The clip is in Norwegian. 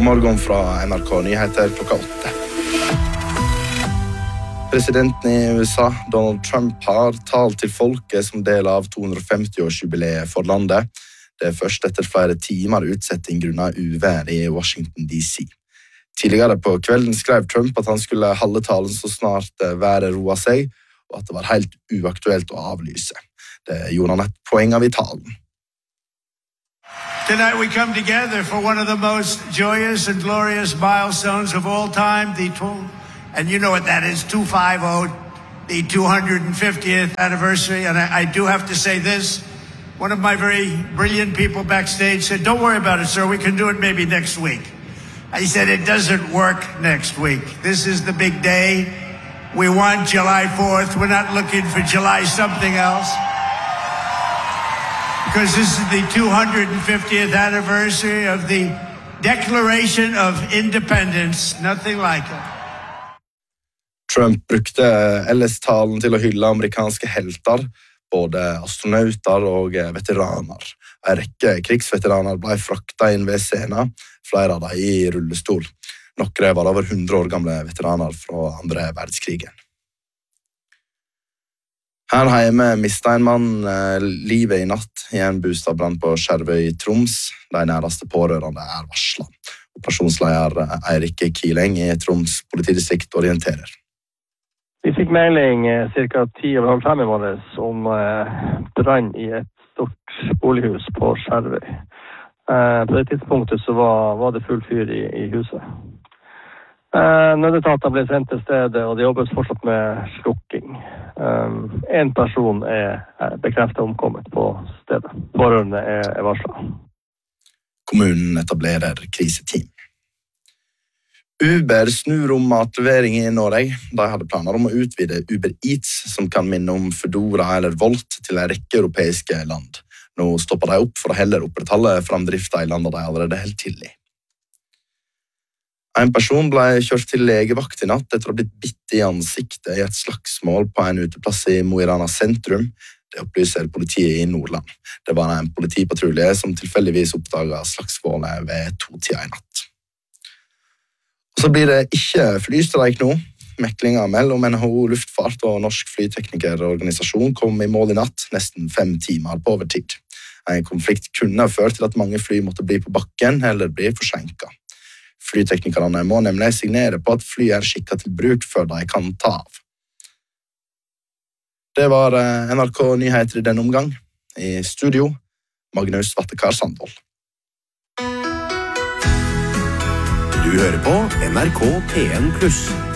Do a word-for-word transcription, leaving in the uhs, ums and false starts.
God morgen fra N R K Nyheter klokka åtte. Presidenten i U S A, Donald Trump, har talt til folket som del av to hundre og femti-årsjubileet for landet. Det er først etter flere timer utsetting grunnet uvær i Washington D C. Tidligere på kvelden skrev Trump at han skulle holde talen så snart været roet seg, og at det var helt uaktuelt å avlyse. Det gjorde han et poeng av i talen. Tonight we come together for one of the most joyous and glorious milestones of all time, the tw- and you know what that is, two fifty, the two hundred fiftieth anniversary. And I, I do have to say this, one of my very brilliant people backstage said, don't worry about it, sir, we can do it maybe next week. I said, it doesn't work next week. This is the big day. We want July fourth. We're not looking for July something else. Because this is the two hundred fiftieth anniversary of the Declaration of Independence. Nothing like it. Trump brukte ellers talen til å hylle amerikanske helter, både astronauter og veteraner. En rekke krigsveteraner ble fraktet inn ved scenen, flere av dem i rullestol. Noen var over hundre år gamle veteraner fra andre verdenskrigen. Her hjemme mistet en mann eh, livet i natt i en bostadbrann på Skjervøy i Troms. De nærmeste pårørende er varslet. Operasjonsleder Eirik Kileng i Troms politidistrikt orienterer. Vi fikk melding cirka ti over halv fem i morges om eh, brann i et stort bolighus på Skjervøy. Eh, på det tidspunktet så var, var det full fyr i, i huset. Eh, Nødetater ble sendt til stedet, og det jobbes fortsatt med slukking. Eh, en person er, er bekreftet omkommet på stedet. Pårørende er, er varslet. Kommunen etablerer kriseteam. Uber snur om matlevering i Norge. De hadde planer om å utvide Uber Eats, som kan minne om Foodora eller Volt, til en rekke europeiske land. Nå stopper de opp for å heller opprettholde framdriften i landet de allerede helt til i. En person ble kjørt til legevakt i natt etter å ha blitt bitt i ansiktet i et slagsmål på en uteplass i Mo i Rana sentrum. Det opplyser politiet i Nordland. Det var en politipatrulje som tilfeldigvis oppdaget slagsmålet ved to-tida i natt. Og så blir det ikke flystreik nå. Meklinga mellom N H O Luftfart og Norsk Flyteknikerorganisasjon kom i mål i natt, nesten fem timer på overtid. En konflikt kunne ført til at mange fly måtte bli på bakken eller bli forsinket. Flyteknikerne må nemlig signere på at fly er skikket til bruk før de kan ta av. Det var N R K Nyheter i denne omgang. I studio, Magnus Vattekar Sandvold. Du hører på N R K P N pluss.